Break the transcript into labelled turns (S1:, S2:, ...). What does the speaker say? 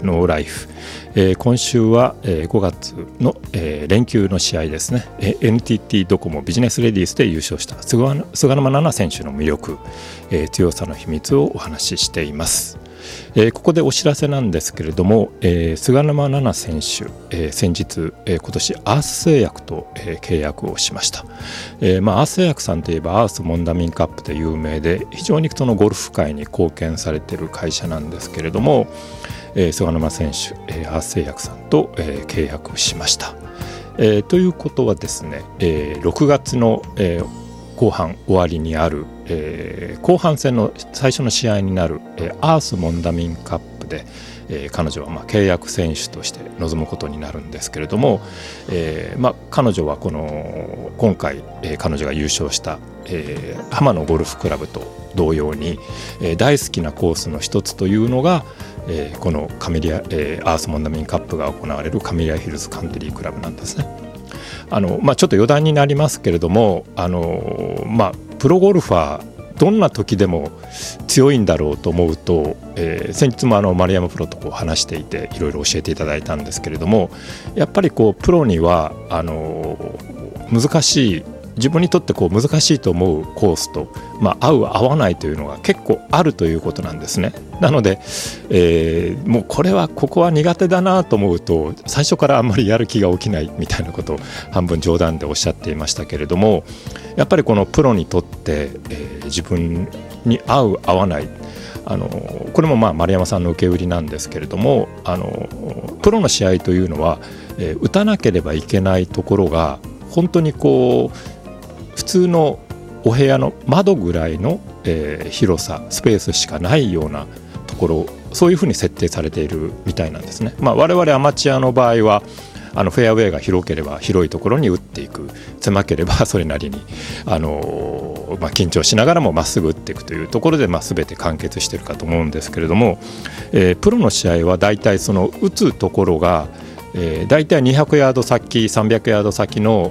S1: ノーライフ。今週は5月の連休の試合ですね。NTT ドコモビジネスレディースで優勝した菅沼菜々選手の魅力、強さの秘密をお話ししています。ここでお知らせなんですけれども、菅沼菜々選手、先日、今年アース製薬と、契約をしました。アース製薬さんといえばアースモンダミンカップで有名で、非常にそのゴルフ界に貢献されている会社なんですけれども、菅沼選手、アース製薬さんと、契約しました。ということはですね、6月の、後半終わりにある、後半戦の最初の試合になる、アースモンダミンカップで、彼女は契約選手として臨むことになるんですけれども、彼女は今回、彼女が優勝した、浜野ゴルフクラブと同様に、大好きなコースの一つというのが、このアースモンダミンカップが行われるカメリアヒルズカントリークラブなんですね。ちょっと余談になりますけれども、プロゴルファーどんな時でも強いんだろうと思うと、先日も丸山プロと話していていろいろ教えていただいたんですけれども、やっぱりプロには難しい、自分にとって難しいと思うコースと、合う合わないというのが結構あるということなんですね。なので、もうここは苦手だなと思うと最初からあんまりやる気が起きないみたいなことを半分冗談でおっしゃっていましたけれども、やっぱりこのプロにとって、自分に合う合わない、これも丸山さんの受け売りなんですけれども、プロの試合というのは、打たなければいけないところが本当に普通のお部屋の窓ぐらいの、広さスペースしかないようなところ、そういうふうに設定されているみたいなんですね。我々アマチュアの場合はフェアウェイが広ければ広いところに打っていく、狭ければそれなりに緊張しながらもまっすぐ打っていくというところで、全て完結しているかと思うんですけれども、プロの試合はだいたいその打つところがだいたい200ヤード先300ヤード先の